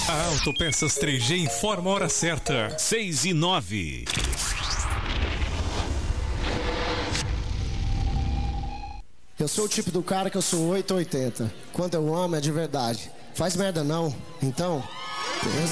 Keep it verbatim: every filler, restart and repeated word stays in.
A Autopeças três G informa a hora certa. seis e nove. Eu sou o tipo do cara que eu sou oito ou oitenta. Quando eu amo é de verdade. Faz merda não, então...